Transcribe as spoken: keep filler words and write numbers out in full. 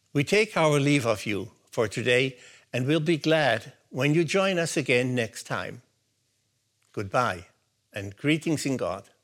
We take our leave of you for today, and we'll be glad when you join us again next time. Goodbye, and greetings in God.